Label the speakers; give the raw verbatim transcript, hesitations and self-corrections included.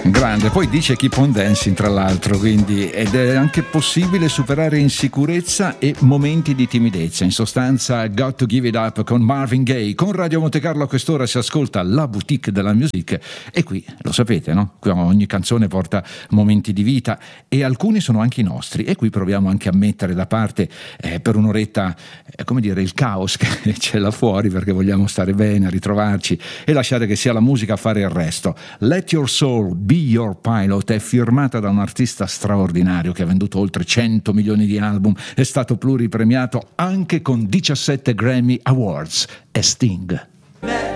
Speaker 1: Grande, poi dice Keep on Dancing tra l'altro, quindi ed è anche possibile superare insicurezza e momenti di timidezza. In sostanza, Got to Give It Up con Marvin Gaye. Con Radio Monte Carlo a quest'ora si ascolta la boutique della music e qui lo sapete, no? Qui ogni canzone porta momenti di vita e alcuni sono anche i nostri e qui proviamo anche a mettere da parte eh, per un'oretta eh, come dire il caos che c'è là fuori, perché vogliamo stare bene, ritrovarci e lasciare che sia la musica a fare il resto. Let Your Soul Be Your Pilot è firmata da un artista straordinario che ha venduto oltre cento milioni di album, è stato pluripremiato anche con diciassette Grammy Awards, è Sting.